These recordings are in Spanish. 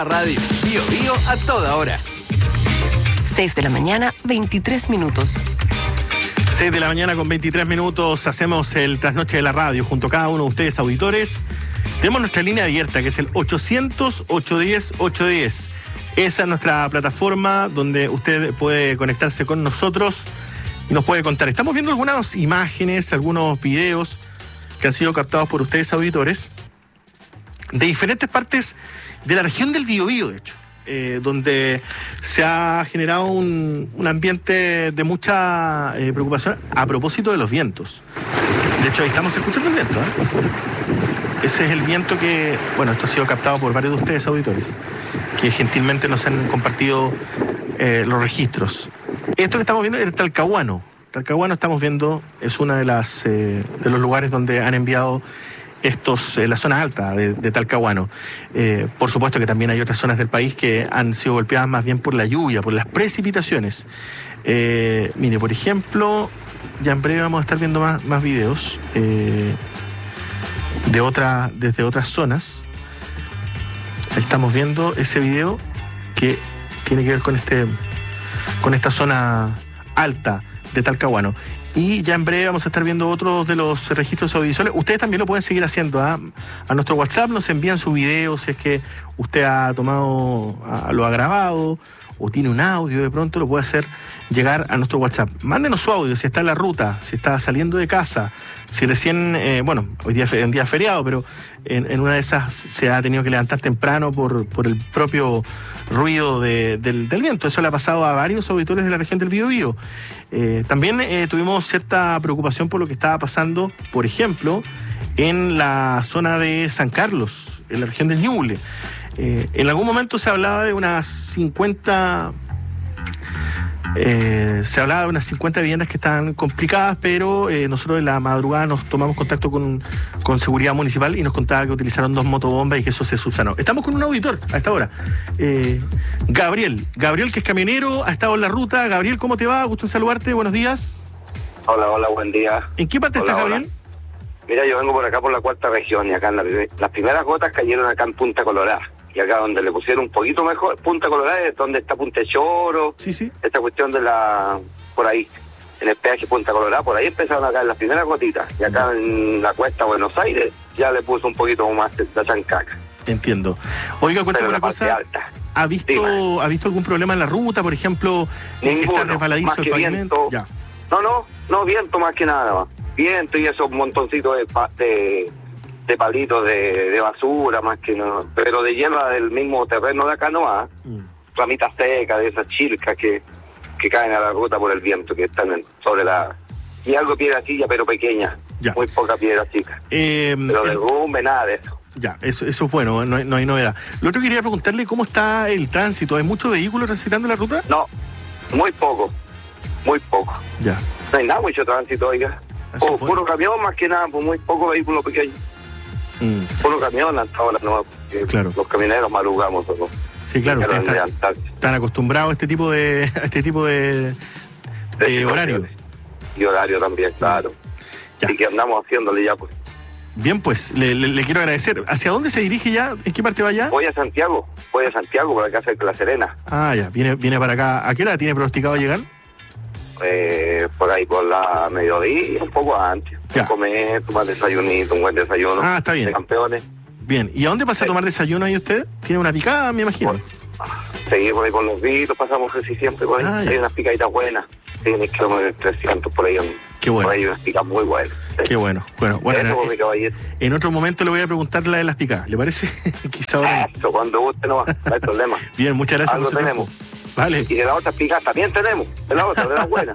Radio Bio Bio a toda hora. 6 de la mañana, 23 minutos. 6 de la mañana con 23 minutos, hacemos el trasnoche de la radio junto a cada uno de ustedes, auditores. Tenemos nuestra línea abierta, que es el 800-810-810. Esa es nuestra plataforma donde usted puede conectarse con nosotros y nos puede contar. Estamos viendo algunas imágenes, algunos videos que han sido captados por ustedes, auditores, de diferentes partes de la región del Biobío, de hecho, donde se ha generado un ambiente de mucha preocupación a propósito de los vientos. De hecho, ahí estamos escuchando el viento, Ese es el viento que, bueno, esto ha sido captado por varios de ustedes, auditores, que gentilmente nos han compartido los registros. Esto que estamos viendo es el Talcahuano. Talcahuano, estamos viendo, es una de los lugares donde han enviado la zona alta de Talcahuano. Por supuesto que también hay otras zonas del país que han sido golpeadas más bien por la lluvia, por las precipitaciones. Mire, por ejemplo, ya en breve vamos a estar viendo más videos desde otras zonas. Ahí estamos viendo ese video que tiene que ver con esta zona alta de Talcahuano. Y ya en breve vamos a estar viendo otros de los registros audiovisuales. Ustedes también lo pueden seguir haciendo. A nuestro WhatsApp nos envían su video si es que usted lo ha grabado o tiene un audio, de pronto lo puede hacer llegar a nuestro WhatsApp. Mándenos su audio, si está en la ruta, si está saliendo de casa, si recién, hoy día es un día feriado, pero en una de esas se ha tenido que levantar temprano por el propio ruido del viento. Eso le ha pasado a varios auditores de la región del Biobío. También tuvimos cierta preocupación por lo que estaba pasando, por ejemplo, en la zona de San Carlos, en la región del Ñuble. En algún momento se hablaba de unas 50 viviendas que estaban complicadas, pero nosotros en la madrugada nos tomamos contacto con Seguridad Municipal y nos contaba que utilizaron 2 motobombas y que eso se subsanó. Estamos con un auditor a esta hora. Gabriel, que es camionero, ha estado en la ruta. Gabriel, ¿cómo te va? Gusto en saludarte, buenos días. Hola, buen día. ¿En qué parte estás, Gabriel? Mira, yo vengo por acá por la cuarta región y acá las primeras gotas cayeron acá en Punta Colorada. Y acá donde le pusieron un poquito mejor, Punta Colorada es donde está Punta Choro, sí. Esta cuestión por ahí, en el peaje Punta Colorada, por ahí empezaron a caer las primeras gotitas. Y acá en la cuesta Buenos Aires ya le puso un poquito más la chancaca. Entiendo. Oiga, cuéntame una cosa. ¿Ha visto algún problema en la ruta, por ejemplo? Ninguno, ¿Está resbaladizo el pavimento? Ya. No, viento más que nada. Viento y esos montoncitos de palitos de basura, más que no, pero de hierba del mismo terreno de acá no va. Ramitas secas, de esas chilcas que caen a la ruta por el viento, que están sobre y algo piedra chica, pero pequeña, muy poca piedra chica. Pero derrumbe, nada de eso. Ya, eso es bueno, no hay novedad. Lo otro que quería preguntarle, ¿cómo está el tránsito? ¿Hay muchos vehículos transitando la ruta? No, muy poco. Ya. No hay nada, mucho tránsito, oiga. Puro camión, más que nada, pues muy poco vehículo pequeño. Puro camión hasta ahora, no, claro. Los camioneros madrugamos, ¿no? Sí, claro, ustedes están acostumbrados a este tipo de horario. Y horario también, claro. Así que andamos haciéndole ya, pues. Bien, pues, le quiero agradecer. ¿Hacia dónde se dirige ya? ¿En qué parte va ya? Voy a Santiago, por acá cerca de La Serena. Ah, ya, viene para acá. ¿A qué hora tiene pronosticado llegar? Por ahí, por la mediodía, un poco antes. Comer, tomar desayunito, un buen desayuno. Ah, está bien. De campeones. Bien, ¿y a dónde pasa a tomar desayuno ahí usted? ¿Tiene una picada, me imagino? Seguimos por ahí con los vitos, pasamos casi siempre por ahí. Hay unas picaditas buenas. Tiene kilómetros 300 por ahí. Qué bueno. Por ahí unas picas muy buenas. Qué bueno. Bueno, en otro momento le voy a preguntar la de las picadas, ¿le parece? Quizá ahora. Eso, cuando guste no hay problema. Bien, muchas gracias. Algo tenemos. Vale. Y de las otras picadas también tenemos. De las otras, de las buenas.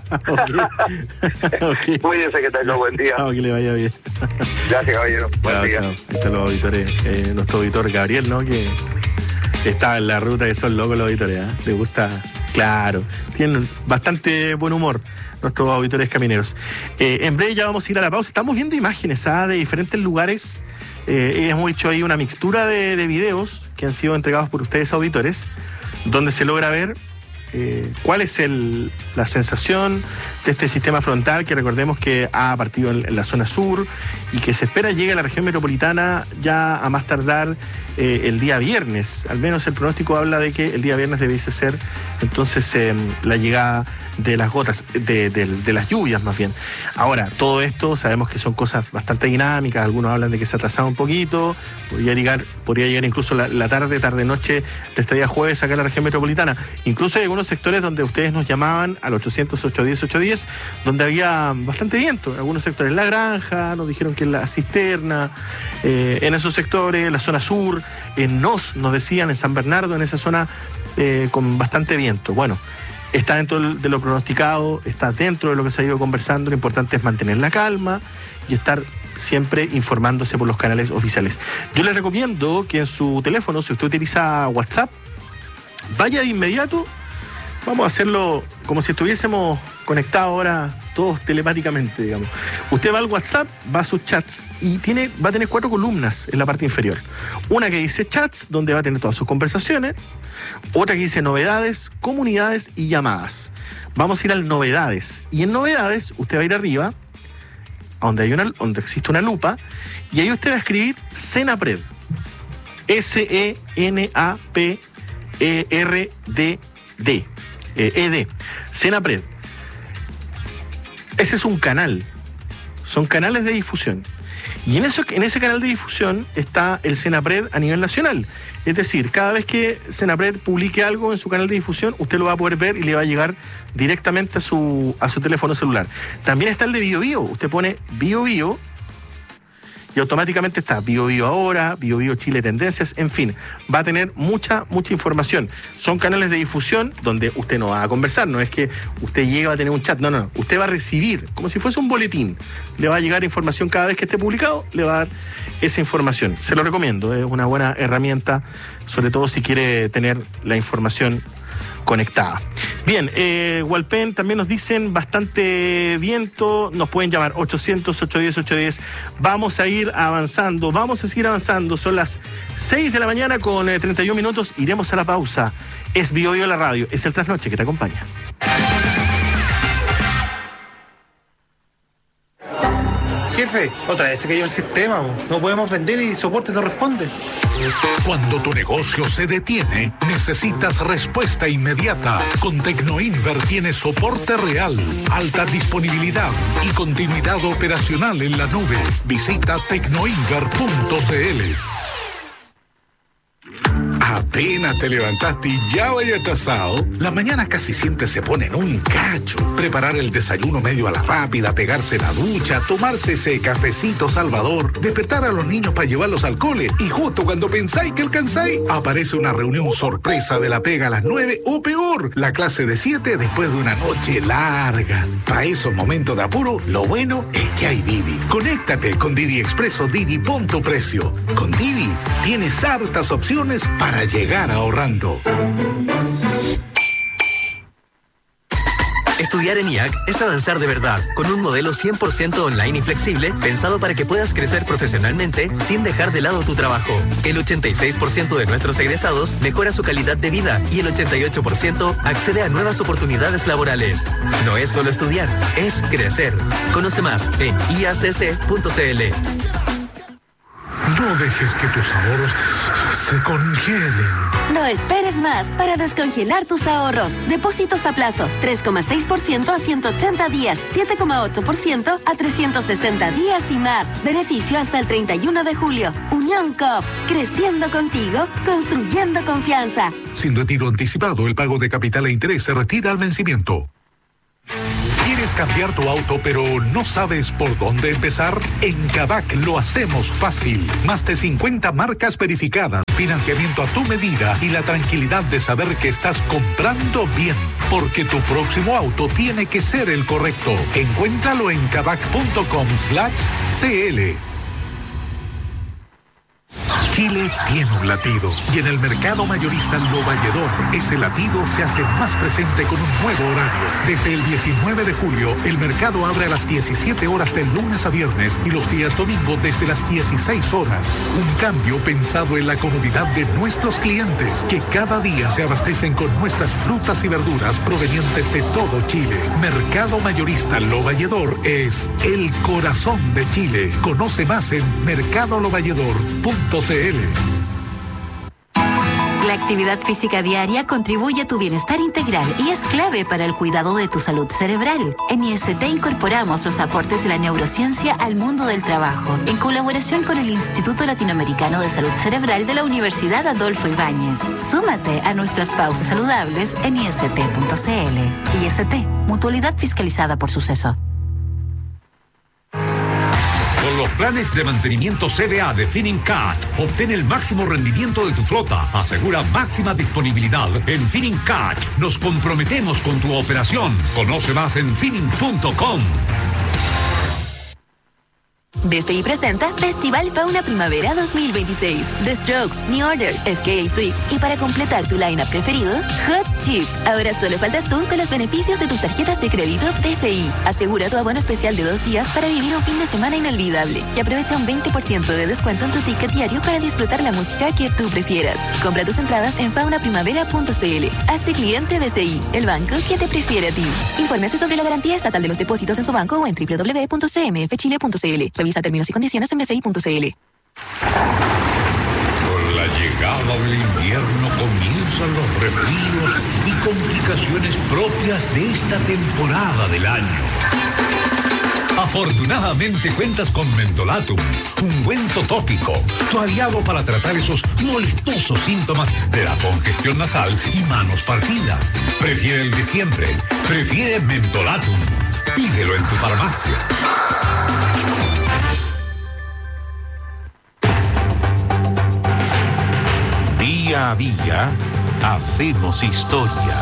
Okay. Cuídense, que tenga buen día. Chao, que le vaya bien. Gracias, caballero. Buen día. Chao. Están los auditores. Nuestro auditor Gabriel, ¿no? Que está en la ruta, que son locos los auditores, ¿eh? Le gusta, claro. Tienen bastante buen humor nuestros auditores camineros. En breve ya vamos a ir a la pausa. Estamos viendo imágenes de diferentes lugares. Hemos hecho ahí una mixtura de videos que han sido entregados por ustedes, auditores, donde se logra ver cuál es la sensación de este sistema frontal que recordemos que ha partido en la zona sur y que se espera llegue a la región metropolitana ya a más tardar el día viernes. Al menos el pronóstico habla de que el día viernes debiese ser entonces la llegada de las gotas, de las lluvias más bien. Ahora, todo esto sabemos que son cosas bastante dinámicas, algunos hablan de que se ha atrasado un poquito, podría llegar incluso la tarde-noche de este día jueves acá en la región metropolitana. Incluso hay algunos sectores donde ustedes nos llamaban al 800-810-810, donde había bastante viento. En algunos sectores, La Granja, nos dijeron que en La Cisterna, en esos sectores, la zona sur, nos decían en San Bernardo, en esa zona con bastante viento. Bueno, está dentro de lo pronosticado, está dentro de lo que se ha ido conversando. Lo importante es mantener la calma y estar siempre informándose por los canales oficiales. Yo les recomiendo que en su teléfono, si usted utiliza WhatsApp, vaya de inmediato. Vamos a hacerlo como si estuviésemos conectados ahora todos telepáticamente, digamos. Usted va al WhatsApp, va a sus chats y va a tener 4 columnas en la parte inferior. Una que dice chats, donde va a tener todas sus conversaciones. Otra que dice novedades, comunidades y llamadas. Vamos a ir al novedades. Y en novedades, usted va a ir arriba, donde existe una lupa, y ahí usted va a escribir Senapred. S-E-N-A-P-E-R-D-D. Senapred. Ese es un canal. Son canales de difusión. Y en ese canal de difusión está el Senapred a nivel nacional. Es decir, cada vez que Senapred publique algo en su canal de difusión, usted lo va a poder ver y le va a llegar directamente a su teléfono celular. También está el de BioBio. Usted pone BioBio y automáticamente está BioBio Ahora, BioBio Chile Tendencias, en fin, va a tener mucha información. Son canales de difusión donde usted no va a conversar, no es que usted llegue a tener un chat, no, usted va a recibir, como si fuese un boletín, le va a llegar información cada vez que esté publicado, le va a dar esa información. Se lo recomiendo, es una buena herramienta, sobre todo si quiere tener la información conectada. Bien, Hualpén también nos dicen bastante viento, nos pueden llamar 800-810-810. Vamos a ir avanzando, vamos a seguir avanzando. Son las 6 de la mañana con 31 minutos, iremos a la pausa. Es BioBio la radio, es el Trasnoche que te acompaña. Jefe, otra vez se cayó el sistema. No podemos vender y soporte no responde. Cuando tu negocio se detiene, necesitas respuesta inmediata. Con Tecnoinver tienes soporte real, alta disponibilidad y continuidad operacional en la nube. Visita tecnoinver.cl. Apenas te levantaste y ya vaya atrasado. Las mañanas casi siempre se ponen un cacho. Preparar el desayuno medio a la rápida, pegarse la ducha, tomarse ese cafecito salvador, despertar a los niños para llevarlos al cole y justo cuando pensáis que alcanzáis, aparece una reunión sorpresa de la pega a las 9 o peor, la clase de 7 después de una noche larga. Para esos momentos de apuro, lo bueno es que hay Didi. Conéctate con Didi Expreso Didi Punto Precio. Con Didi tienes hartas opciones para llegar ahorrando. Estudiar en IAC es avanzar de verdad, con un modelo 100% online y flexible, pensado para que puedas crecer profesionalmente sin dejar de lado tu trabajo. El 86% de nuestros egresados mejora su calidad de vida y el 88% accede a nuevas oportunidades laborales. No es solo estudiar, es crecer. Conoce más en iacc.cl. No dejes que tus ahorros se congelen. No esperes más para descongelar tus ahorros. Depósitos a plazo, 3,6% a 180 días, 7,8% a 360 días y más. Beneficio hasta el 31 de julio. Unión Coop, creciendo contigo, construyendo confianza. Sin retiro anticipado, el pago de capital e interés se retira al vencimiento. ¿Quieres cambiar tu auto pero no sabes por dónde empezar? En Kavak lo hacemos fácil. Más de 50 marcas verificadas, financiamiento a tu medida y la tranquilidad de saber que estás comprando bien. Porque tu próximo auto tiene que ser el correcto. Encuéntralo en kavak.com/cl. Chile tiene un latido y en el mercado mayorista Lovalledor ese latido se hace más presente con un nuevo horario. Desde el 19 de julio el mercado abre a las 17 horas de lunes a viernes y los días domingo desde las 16 horas. Un cambio pensado en la comodidad de nuestros clientes que cada día se abastecen con nuestras frutas y verduras provenientes de todo Chile. Mercado mayorista Lovalledor es el corazón de Chile. Conoce más en mercadolovalledor.cl. La actividad física diaria contribuye a tu bienestar integral y es clave para el cuidado de tu salud cerebral. En IST incorporamos los aportes de la neurociencia al mundo del trabajo, en colaboración con el Instituto Latinoamericano de Salud Cerebral de la Universidad Adolfo Ibáñez. Súmate a nuestras pausas saludables en ist.cl. IST, mutualidad fiscalizada por Suceso. Con los planes de mantenimiento CBA de Finincat, obtén el máximo rendimiento de tu flota. Asegura máxima disponibilidad. En Finincat nos comprometemos con tu operación. Conoce más en Finin.com. BCI presenta Festival Fauna Primavera 2026. The Strokes, New Order, FKA Twigs y para completar tu line-up preferido, Hot Chip. Ahora solo faltas tú con los beneficios de tus tarjetas de crédito BCI. Asegura tu abono especial de 2 días para vivir un fin de semana inolvidable y aprovecha un 20% de descuento en tu ticket diario para disfrutar la música que tú prefieras. Compra tus entradas en faunaprimavera.cl. Hazte cliente BCI, el banco que te prefiere a ti. Infórmese sobre la garantía estatal de los depósitos en su banco o en www.cmfchile.cl. Revisa términos y condiciones en bci.cl. Con la llegada del invierno comienzan los resfríos y complicaciones propias de esta temporada del año. Afortunadamente cuentas con Mentolatum, ungüento tópico, tu aliado para tratar esos molestosos síntomas de la congestión nasal y manos partidas. Prefiere el de siempre, prefiere Mentolatum. Pídelo en tu farmacia. Día a día, hacemos historia.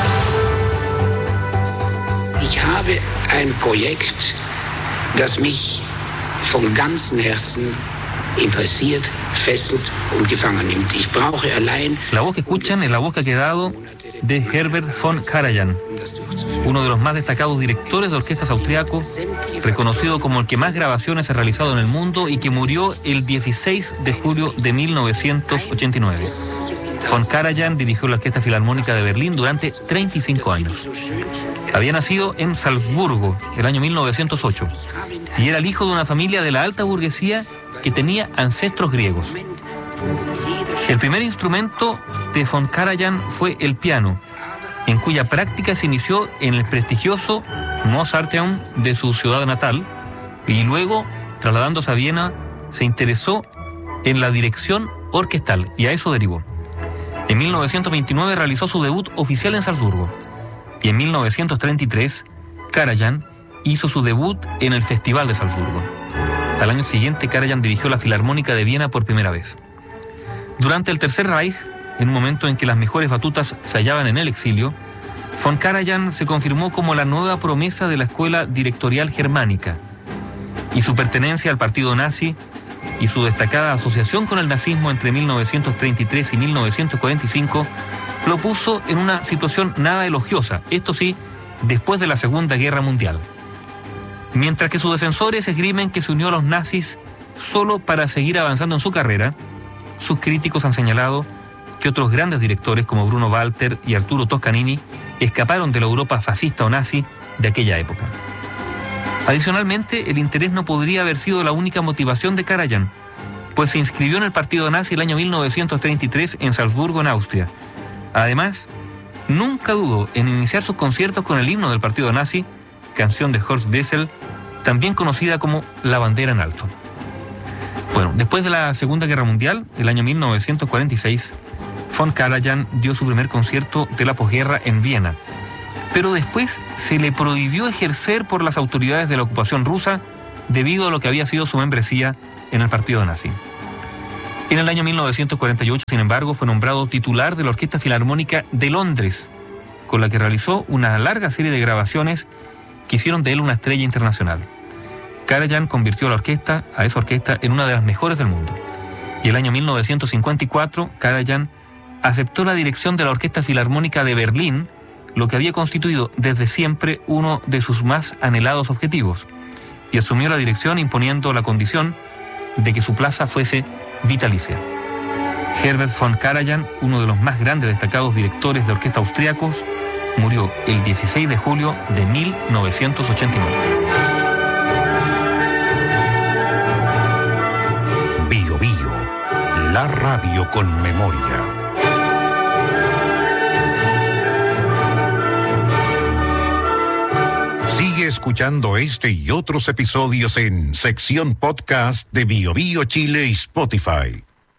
Ich habe ein Projekt, das mich von ganzem Herzen interessiert, fesselt und gefangen nimmt. Ich brauche allein... La voz que escuchan es la voz que ha quedado de Herbert von Karajan, uno de los más destacados directores de orquestas austriaco, reconocido como el que más grabaciones ha realizado en el mundo y que murió el 16 de julio de 1989. Von Karajan dirigió la Orquesta Filarmónica de Berlín durante 35 años. Había nacido en Salzburgo el año 1908 y era el hijo de una familia de la alta burguesía que tenía ancestros griegos. El primer instrumento de von Karajan fue el piano, en cuya práctica se inició en el prestigioso Mozarteum de su ciudad natal y luego, trasladándose a Viena, se interesó en la dirección orquestal y a eso derivó. En 1929 realizó su debut oficial en Salzburgo y en 1933 Karajan hizo su debut en el Festival de Salzburgo. Al año siguiente Karajan dirigió la Filarmónica de Viena por primera vez. Durante el Tercer Reich, en un momento en que las mejores batutas se hallaban en el exilio, von Karajan se confirmó como la nueva promesa de la escuela directorial germánica y su pertenencia al partido nazi y su destacada asociación con el nazismo entre 1933 y 1945 lo puso en una situación nada elogiosa, esto sí, después de la Segunda Guerra Mundial. Mientras que sus defensores esgrimen que se unió a los nazis solo para seguir avanzando en su carrera, sus críticos han señalado que otros grandes directores como Bruno Walter y Arturo Toscanini escaparon de la Europa fascista o nazi de aquella época. Adicionalmente, el interés no podría haber sido la única motivación de Karajan, pues se inscribió en el partido nazi el año 1933 en Salzburgo, en Austria. Además, nunca dudó en iniciar sus conciertos con el himno del partido nazi, canción de Horst Wessel, también conocida como La Bandera en Alto. Bueno, después de la Segunda Guerra Mundial, el año 1946, von Karajan dio su primer concierto de la posguerra en Viena, pero después se le prohibió ejercer por las autoridades de la ocupación rusa debido a lo que había sido su membresía en el partido nazi. En el año 1948, sin embargo, fue nombrado titular de la Orquesta Filarmónica de Londres, con la que realizó una larga serie de grabaciones que hicieron de él una estrella internacional. Karajan convirtió a esa orquesta en una de las mejores del mundo. Y el año 1954, Karajan aceptó la dirección de la Orquesta Filarmónica de Berlín, lo que había constituido desde siempre uno de sus más anhelados objetivos, y asumió la dirección imponiendo la condición de que su plaza fuese vitalicia. Herbert von Karajan, uno de los más grandes destacados directores de orquesta austríacos, murió el 16 de julio de 1989. Bio Bio, la radio con memoria. Sigue escuchando este y otros episodios en sección podcast de Bio Bio Chile y Spotify.